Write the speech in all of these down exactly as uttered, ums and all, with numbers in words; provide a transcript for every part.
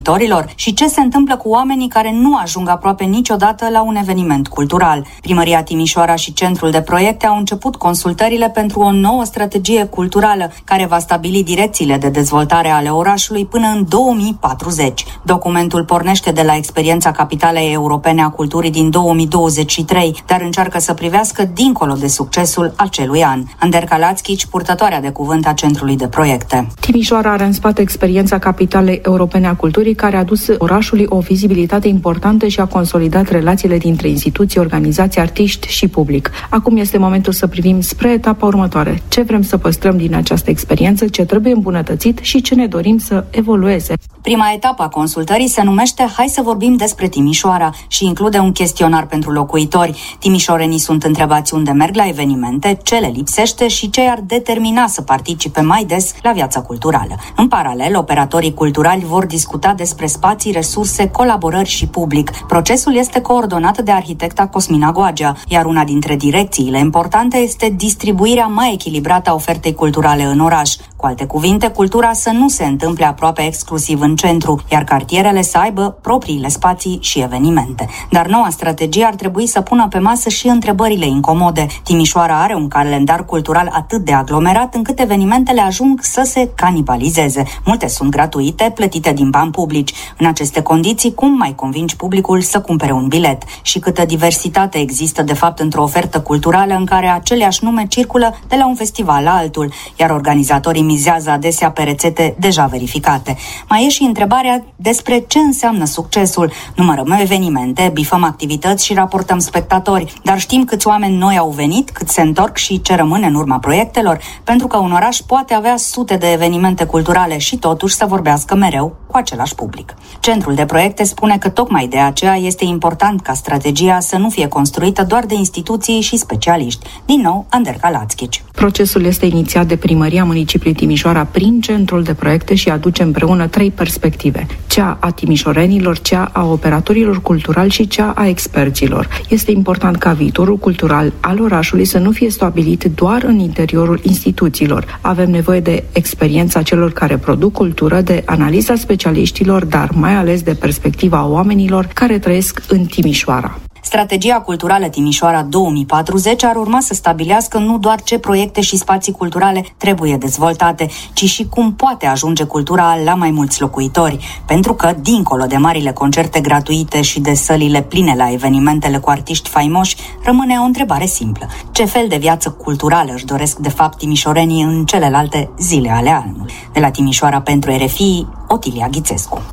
și ce se întâmplă cu oamenii care nu ajung aproape niciodată la un eveniment cultural. Primăria Timișoara și Centrul de Proiecte au început consultările pentru o nouă strategie culturală care va stabili direcțiile de dezvoltare ale orașului până în două mii patruzeci. Documentul pornește de la experiența Capitalei Europene a Culturii din două mii douăzeci și trei, dar încearcă să privească dincolo de succesul acelui an. Anderca Lațchici, purtătoarea de cuvânt a Centrului de Proiecte. Timișoara are în spate experiența Capitalei Europene a Culturii, care a adus orașului o vizibilitate importantă și a consolidat relațiile dintre instituții, organizații, artiști și public. Acum este momentul să privim spre etapa următoare. Ce vrem să păstrăm din această experiență, ce trebuie îmbunătățit și ce ne dorim să evolueze. Prima etapă a consultării se numește Hai să vorbim despre Timișoara și include un chestionar pentru locuitori. Timișorenii sunt întrebați unde merg la evenimente, ce le lipsește și ce i-ar determina să participe mai des la viața culturală. În paralel, operatorii culturali vor discuta despre spații, resurse, colaborări și public. Procesul este coordonat de arhitecta Cosmina Goagea, iar una dintre direcțiile importante este distribuirea mai echilibrată a ofertei culturale în oraș. Cu alte cuvinte, cultura să nu se întâmple aproape exclusiv în centru, iar cartierele să aibă propriile spații și evenimente. Dar noua strategie ar trebui să pună pe masă și întrebările incomode. Timișoara are un calendar cultural atât de aglomerat încât evenimentele ajung să se canibalizeze. Multe sunt gratuite, plătite din bani publici. În aceste condiții, cum mai convingi publicul să cumpere un bilet? Și câtă diversitate există de fapt într-o ofertă culturală în care aceleași nume circulă de la un festival la altul, iar organizatorii mizează adesea pe rețete deja verificate. Mai e și întrebarea despre ce înseamnă succesul. Numărăm evenimente, bifăm activități și raportăm spectatori, dar știm câți oameni noi au venit, cât se întorc și ce rămâne în urma proiectelor, pentru că un oraș poate avea sute de evenimente culturale și totuși să vorbească mereu cu același public. Centrul de Proiecte spune că tocmai de aceea este important ca strategia să nu fie construită doar de instituții și specialiști. Din nou, Anderca Lațchici. Procesul este inițiat de Primăria Municipiului Timișoara prin Centrul de Proiecte și aduce împreună trei perspective: cea a timișorenilor, cea a operatorilor culturali și cea a experților. Este important ca viitorul cultural al orașului să nu fie stabilit doar în interiorul instituțiilor. Avem nevoie de experiența celor care produc cultură, de analiza specialiștilor, dar mai ales de perspectiva oamenilor care trăiesc în Timișoara. Strategia culturală Timișoara două mii patruzeci ar urma să stabilească nu doar ce proiecte și spații culturale trebuie dezvoltate, ci și cum poate ajunge cultura la mai mulți locuitori. Pentru că, dincolo de marile concerte gratuite și de sălile pline la evenimentele cu artiști faimoși, rămâne o întrebare simplă. Ce fel de viață culturală își doresc de fapt timișorenii în celelalte zile ale anului? De la Timișoara pentru R F I, Otilia Ghițescu.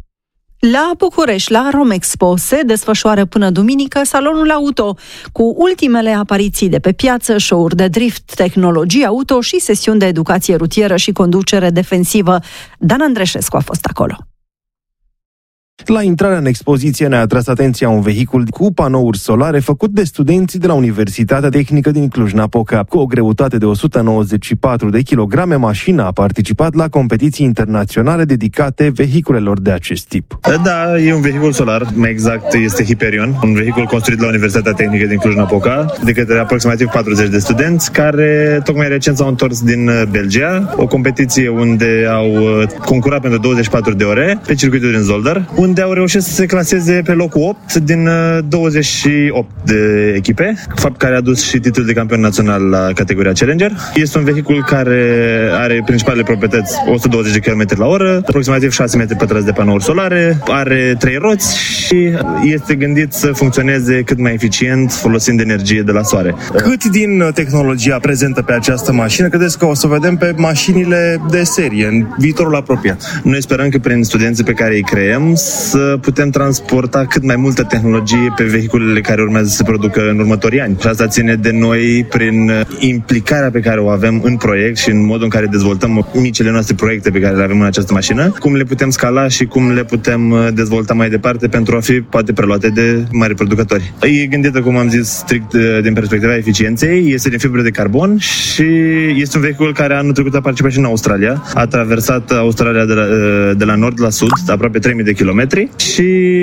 La București, la Romexpo, se desfășoară până duminică salonul auto, cu ultimele apariții de pe piață, show-uri de drift, tehnologie auto și sesiuni de educație rutieră și conducere defensivă. Dan Andreșescu a fost acolo. La intrarea în expoziție ne-a atras atenția un vehicul cu panouri solare făcut de studenți de la Universitatea Tehnică din Cluj-Napoca. Cu o greutate de o sută nouăzeci și patru de kilograme, mașina a participat la competiții internaționale dedicate vehiculelor de acest tip. Da, e un vehicul solar, mai exact este Hyperion, un vehicul construit la Universitatea Tehnică din Cluj-Napoca de către aproximativ patruzeci de studenți care tocmai recent s-au întors din Belgia, o competiție unde au concurat pentru douăzeci și patru de ore pe circuitul din Zolder, unde au reușit să se claseze pe locul opt din douăzeci și opt de echipe, fapt care a dus și titlul de campion național la categoria Challenger. Este un vehicul care are principalele proprietăți o sută douăzeci de kilometri la oră, aproximativ șase metri pătrați de panouri solare, are trei roți și este gândit să funcționeze cât mai eficient folosind energie de la soare. Cât din tehnologia prezentă pe această mașină credeți că o să vedem pe mașinile de serie în viitorul apropiat? Noi sperăm că prin studenții pe care îi creăm să putem transporta cât mai multă tehnologie pe vehiculele care urmează să se producă în următorii ani. Și asta ține de noi prin implicarea pe care o avem în proiect și în modul în care dezvoltăm micile noastre proiecte pe care le avem în această mașină, cum le putem scala și cum le putem dezvolta mai departe pentru a fi poate preluate de mari producători. E gândită, cum am zis, strict din perspectiva eficienței, este din fibră de carbon și este un vehicul care anul trecut a participat și în Australia. A traversat Australia de la, de la nord la sud, aproape trei mii de kilometri, kilometri și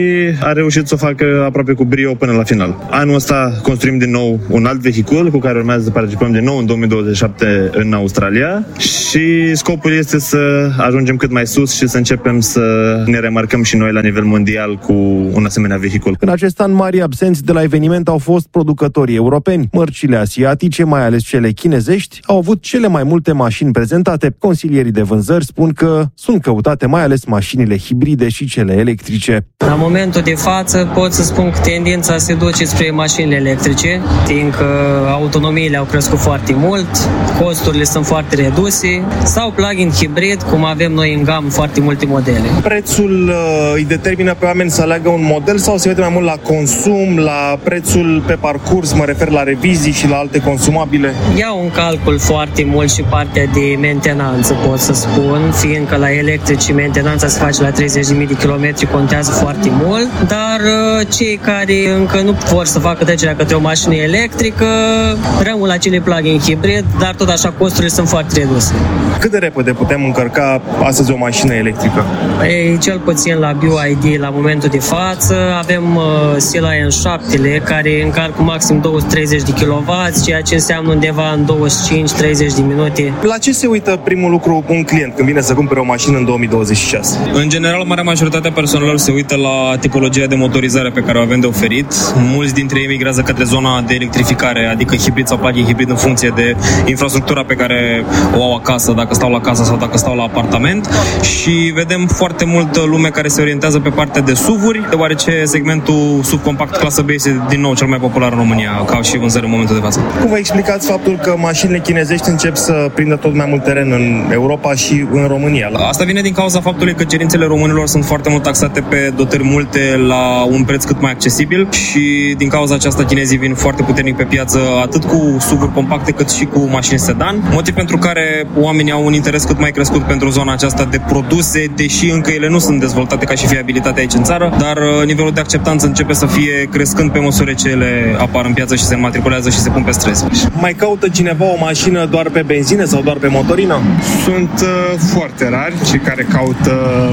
a reușit să o facă aproape cu brio până la final. Anul ăsta construim din nou un alt vehicul cu care urmează să participăm din nou în două mii douăzeci și șapte în Australia și scopul este să ajungem cât mai sus și să începem să ne remarcăm și noi la nivel mondial cu un asemenea vehicul. În acest an, mari absenți de la eveniment au fost producătorii europeni. Mărcile asiatice, mai ales cele chinezești, au avut cele mai multe mașini prezentate. Consilierii de vânzări spun că sunt căutate mai ales mașinile hibride și cele electrice. La momentul de față pot să spun că tendința se duce spre mașinile electrice, fiindcă autonomiile au crescut foarte mult, costurile sunt foarte reduse, sau plug-in hibrid, cum avem noi în gamă foarte multe modele. Prețul uh, îi determină pe oameni să aleagă un model sau se vede mai mult la consum, la prețul pe parcurs, mă refer la revizii și la alte consumabile? Iau în calcul foarte mult și partea de mentenanță, pot să spun, fiindcă la electrici mentenanța se face la treizeci de mii de kilometri, contează foarte mult, dar uh, cei care încă nu vor să facă trecerea către o mașină electrică rămân la cele plug-in hibrid, dar tot așa costurile sunt foarte reduse. Cât de repede putem încărca astăzi o mașină electrică? Ei, cel puțin la B Y D la momentul de față avem uh, Sea-Lion șapte care încarcă maxim două sute treizeci de kilowați, ceea ce înseamnă undeva în douăzeci și cinci treizeci de minute. La ce se uită primul lucru un client când vine să cumpere o mașină în două mii douăzeci și șase? În general, marea majoritate a persoanelor se uită la tipologia de motorizare pe care o avem de oferit. Mulți dintre ei migrează către zona de electrificare, adică hibrid sau plug-in hibrid în funcție de infrastructura pe care o au acasă, dacă stau la casă sau dacă stau la apartament. Și vedem foarte multă lume care se orientează pe partea de S U V-uri, deoarece segmentul subcompact clasă B este din nou cel mai popular în România, ca și vânzări în momentul de față. Cum vă explicați faptul că mașinile chinezești încep să prindă tot mai mult teren în Europa și în România? Asta vine din cauza faptului că cerințele românilor sunt foarte mult taxate pe dotări multe la un preț cât mai accesibil și din cauza aceasta chinezii vin foarte puternic pe piață atât cu S U V-uri compacte cât și cu mașini sedan, motiv pentru care oamenii au un interes cât mai crescut pentru zona aceasta de produse, deși încă ele nu sunt dezvoltate ca și fiabilitatea aici în țară, dar nivelul de acceptanță începe să fie crescând pe măsură ce ele apar în piață și se înmatriculează și se pun pe străzi. Mai caută cineva o mașină doar pe benzină sau doar pe motorină? Sunt uh, foarte rari cei care caută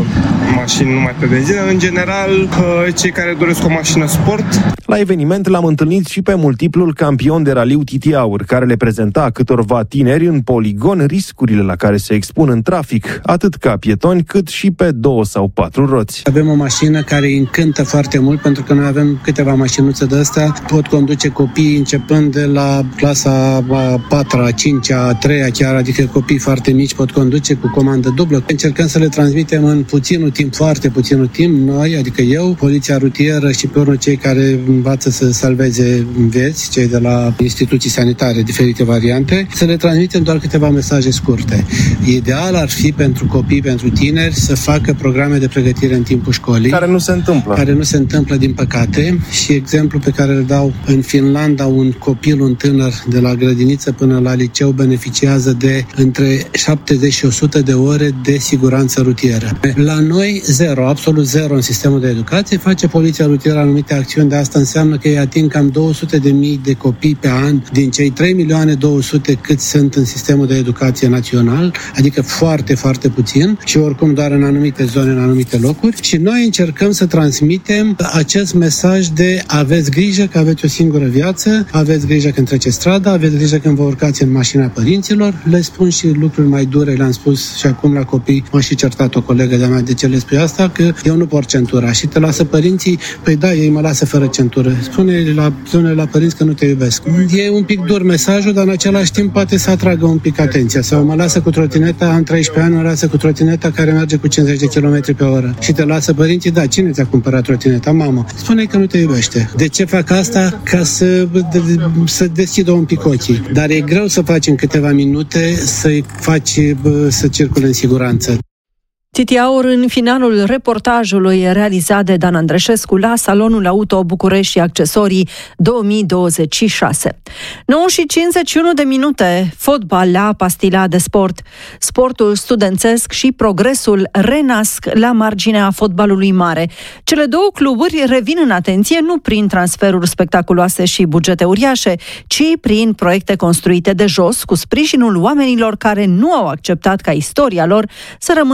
mașini numai pe benzină. În general, uh, cei care doresc o mașină sport. La eveniment l-am întâlnit și pe multiplul campion de raliu Titi Aur, care le prezenta câtorva tineri în poligon riscurile la care se expun în trafic, atât ca pietoni cât și pe două sau patru roți. Avem o mașină care îi încântă foarte mult, pentru că noi avem câteva mașinuțe de astea, pot conduce copii începând de la clasa a patra, a cincea, a treia chiar, adică copii foarte mici pot conduce cu comandă dublă. Încercăm să le transmitem în puținul timp, foarte puținul timp, noi, adică eu, poliția rutieră și pe urmă cei care învață să salveze vieți, cei de la instituții sanitare, diferite variante, să le transmitem doar câteva mesaje scurte. Ideal ar fi pentru copii, pentru tineri, să facă programe de pregătire în timpul școlii. Care nu se întâmplă. Care nu se întâmplă, din păcate. Și exemplu pe care îl dau, în Finlanda, un copil, un tânăr, de la grădiniță până la liceu, beneficiază de între șaptezeci și o sută de ore de siguranță rutieră. La noi, zero, absolut zero în sistemul de educație. Face poliția rutieră anumite acțiuni, de asta înseamnă că ei ating cam două sute de mii de copii pe an din cei trei milioane două sute cât sunt în sistemul de educație național, adică foarte, foarte puțin și oricum doar în anumite zone, în anumite locuri. Și noi încercăm să transmitem acest mesaj de aveți grijă că aveți o singură viață, aveți grijă când treceți strada, aveți grijă când vă urcați în mașina părinților. Le spun și lucruri mai dure, le-am spus și acum la copii. M-a și certat o colegă de-a mea, de ce le spui asta, că eu nu port centura și te lasă părinții, păi da, ei mă lasă fără centură. Spune la, spune la părinți că nu te iubesc. E un pic dur mesajul, dar în același timp poate să atragă un pic atenția. Sau mă lasă cu trotineta, am treisprezece ani, mă lasă cu trotineta care merge cu cincizeci de kilometri pe oră. Și te lasă părinții, da, cine ți-a cumpărat trotineta? Mamă. Spune că nu te iubește. De ce fac asta? Ca să, de, să deschidă un pic ochii. Dar e greu să faci în câteva minute să-i faci să circule în siguranță. Titi Aur în finalul reportajului realizat de Dan Andreșescu la Salonul Auto București și Accesorii două mii douăzeci și șase. nouă și cincizeci și unu de minute, fotbal la Pastila de Sport. Sportul studențesc și progresul renasc la marginea fotbalului mare. Cele două cluburi revin în atenție nu prin transferuri spectaculoase și bugete uriașe, ci prin proiecte construite de jos, cu sprijinul oamenilor care nu au acceptat ca istoria lor să rămână doar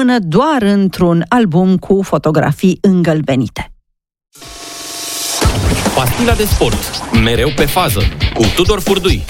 apar într-un album cu fotografii îngălbenite. Pastila de sport, mereu pe fază, cu Tudor Furdui.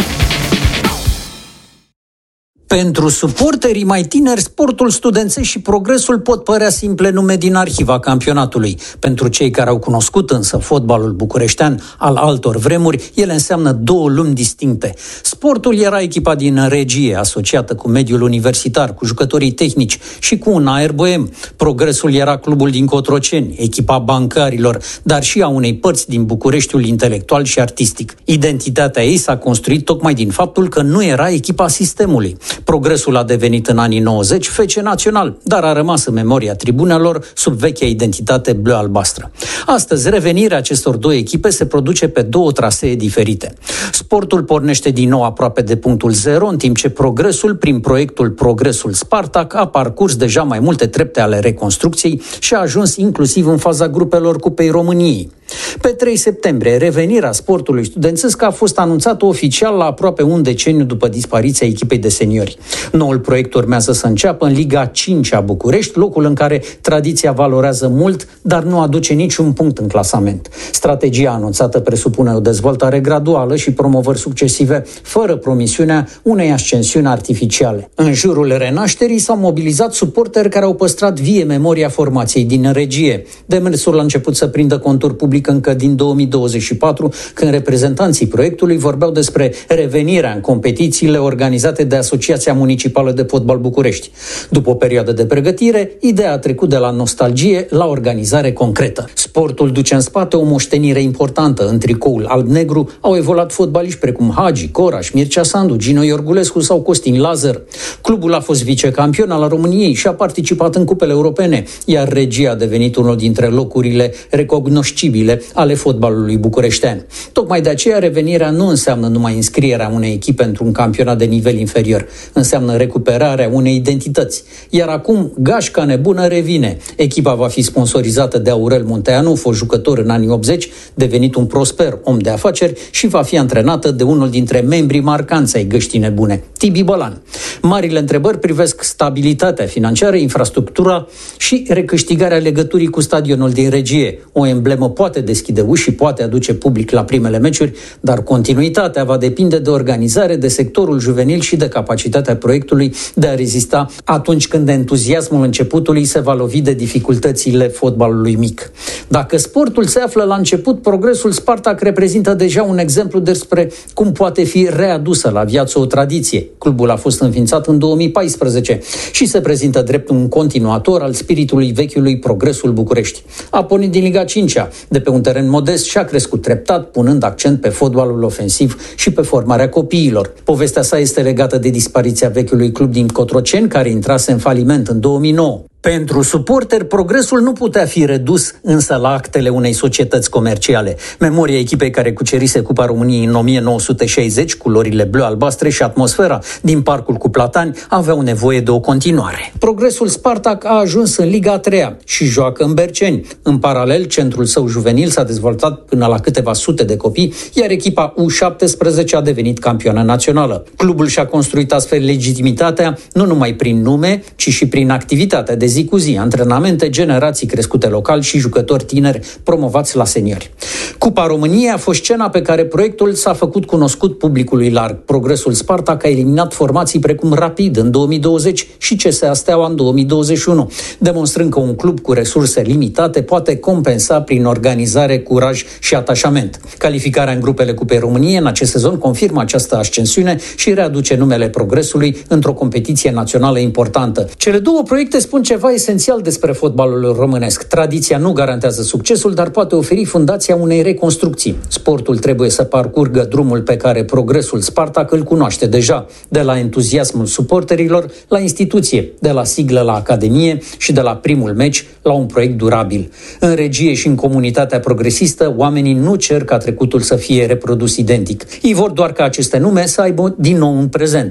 Pentru suporterii mai tineri, sportul studențesc și progresul pot părea simple nume din arhiva campionatului. Pentru cei care au cunoscut însă fotbalul bucureștean al altor vremuri, ele înseamnă două lumi distincte. Sportul era echipa din regie, asociată cu mediul universitar, cu jucătorii tehnici și cu un aer boem. Progresul era clubul din Cotroceni, echipa bancarilor, dar și a unei părți din Bucureștiul intelectual și artistic. Identitatea ei s-a construit tocmai din faptul că nu era echipa sistemului. Progresul a devenit în anii nouăzeci F C național, dar a rămas în memoria tribunelor sub vechea identitate bleu-albastră. Astăzi, revenirea acestor două echipe se produce pe două trasee diferite. Sportul pornește din nou aproape de punctul zero, în timp ce Progresul, prin proiectul Progresul Spartak, a parcurs deja mai multe trepte ale reconstrucției și a ajuns inclusiv în faza grupelor Cupei României. Pe trei septembrie, revenirea sportului studențesc a fost anunțată oficial la aproape un deceniu după dispariția echipei de seniori. Noul proiect urmează să înceapă în Liga cinci a București, locul în care tradiția valorează mult, dar nu aduce niciun punct în clasament. Strategia anunțată presupune o dezvoltare graduală și promovări succesive, fără promisiunea unei ascensiuni artificiale. În jurul renașterii s-au mobilizat suporteri care au păstrat vie memoria formației din regie. Demersul a început să prindă contur public încă din două mii douăzeci și patru, când reprezentanții proiectului vorbeau despre revenirea în competițiile organizate de Asociația Municipală de Fotbal București. După o perioadă de pregătire, ideea a trecut de la nostalgie la organizare concretă. Sportul duce în spate o moștenire importantă. În tricoul alb-negru au evoluat fotbaliști precum Hagi, Coraș, Mircea Sandu, Gino Iorgulescu sau Costin Lazar. Clubul a fost vicecampion al României și a participat în cupele europene, iar regia a devenit unul dintre locurile recognoscibile ale fotbalului bucureștean. Tocmai de aceea revenirea nu înseamnă numai înscrierea unei echipe într-un campionat de nivel inferior, înseamnă recuperarea unei identități. Iar acum gașca nebună revine. Echipa va fi sponsorizată de Aurel Munteanu, fost jucător în anii optzeci, devenit un prosper om de afaceri, și va fi antrenată de unul dintre membrii marcanți ai găștii nebune, Tibi Bălan. Marile întrebări privesc stabilitatea financiară, infrastructura și recâștigarea legăturii cu stadionul din regie. O emblemă poate deschide uși și poate aduce public la primele meciuri, dar continuitatea va depinde de organizare, de sectorul juvenil și de capacitatea proiectului de a rezista atunci când entuziasmul începutului se va lovi de dificultățile fotbalului mic. Dacă sportul se află la început, Progresul Spartak reprezintă deja un exemplu despre cum poate fi readusă la viață o tradiție. Clubul a fost înființat în două mii paisprezece și se prezintă drept un continuator al spiritului vechiului Progresul București. A pornit din Liga cincea, de pe un teren modest, și a crescut treptat, punând accent pe fotbalul ofensiv și pe formarea copiilor. Povestea sa este legată de dispariția vechiului club din Cotroceni, care intrase în faliment în două mii nouă. Pentru suporteri, Progresul nu putea fi redus însă la actele unei societăți comerciale. Memoria echipei care cucerise Cupa României în o mie nouă sute șaizeci, culorile bleu-albastre și atmosfera din Parcul cu Platani aveau nevoie de o continuare. Progresul Spartak a ajuns în Liga a treia și joacă în Berceni. În paralel, centrul său juvenil s-a dezvoltat până la câteva sute de copii, iar echipa U șaptesprezece a devenit campioană națională. Clubul și-a construit astfel legitimitatea nu numai prin nume, ci și prin activitatea de zi cu zi, antrenamente, generații crescute local și jucători tineri promovați la seniori. Cupa României a fost scena pe care proiectul s-a făcut cunoscut publicului larg. Progresul Spartak a eliminat formații precum Rapid în două mii douăzeci și C S A Steaua în două mii douăzeci și unu, demonstrând că un club cu resurse limitate poate compensa prin organizare, curaj și atașament. Calificarea în grupele Cupei României în acest sezon confirmă această ascensiune și readuce numele Progresului într-o competiție națională importantă. Cele două proiecte spun ceva esențial despre fotbalul românesc. Tradiția nu garantează succesul, dar poate oferi fundația unei reconstrucții. Sportul trebuie să parcurgă drumul pe care Progresul Spartak îl cunoaște deja, de la entuziasmul suporterilor la instituție, de la siglă la academie și de la primul meci la un proiect durabil. În regie și în comunitatea progresistă, oamenii nu cer ca trecutul să fie reprodus identic. Ei vor doar ca aceste nume să aibă din nou un prezent.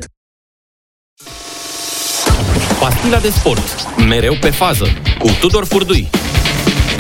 Pastila de sport, mereu pe fază, cu Tudor Furdui.